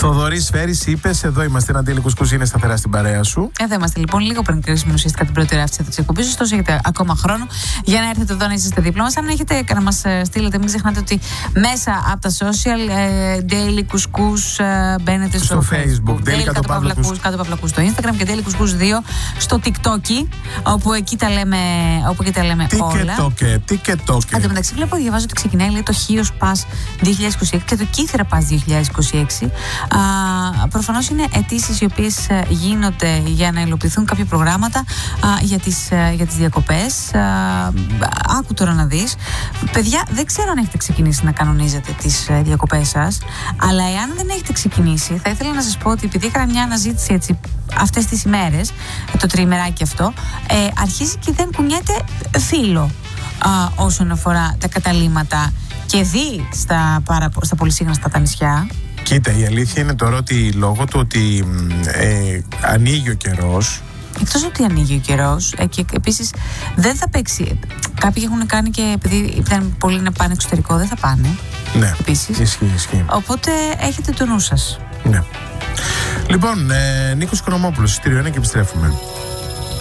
Θοδωρής Φέρης, είπες, εδώ είμαστε. Ένα Ντέιλι Κουσκούς είναι σταθερά στην παρέα σου. Εδώ είμαστε λοιπόν, λίγο πριν κλείσουμε ουσιαστικά την πρώτη ώρα αυτή τη εκπομπή. Ωστόσο, έχετε ακόμα χρόνο για να έρθετε εδώ να είσαστε δίπλα μας. Αν έχετε να μας στείλετε, μην ξεχνάτε ότι μέσα από τα social, Ντέιλι Κουσκούς, μπαίνετε στο Facebook. Ντέιλι κάτω παύλα στο Instagram και Ντέιλι Κουσκούς 2 στο TikTok, όπου εκεί τα λέμε όλα. TikTok. Εν τω μεταξύ, βλέπω, διαβάζω ότι ξεκινάει, λέει, το Heroes Pass 2026 και το Κύθρα Pass 2026. Προφανώς είναι αιτήσεις οι οποίες γίνονται για να υλοποιηθούν κάποια προγράμματα για τις διακοπές. Άκου τώρα να δεις. Παιδιά, δεν ξέρω αν έχετε ξεκινήσει να κανονίζετε τις διακοπές σας, αλλά εάν δεν έχετε ξεκινήσει, θα ήθελα να σας πω ότι επειδή έκανα μια αναζήτηση έτσι αυτές τις ημέρες, το τριημεράκι αυτό, αρχίζει και δεν κουνιέται φύλλο όσον αφορά τα καταλύματα και δει στα πολυσύγναστα τα νησιά. Κοίτα, η αλήθεια είναι τώρα ότι λόγω του ότι ανοίγει ο καιρός. Εκτός ότι ανοίγει ο καιρός, και επίσης δεν θα παίξει. Κάποιοι έχουν κάνει και επειδή ήταν πολλοί να πάνε εξωτερικό, δεν θα πάνε. Ναι, επίσης. Ισχύει. Οπότε έχετε το νου σας. Ναι. Λοιπόν, Νίκος Οικονομόπουλος, Στήριο 1 και επιστρέφουμε.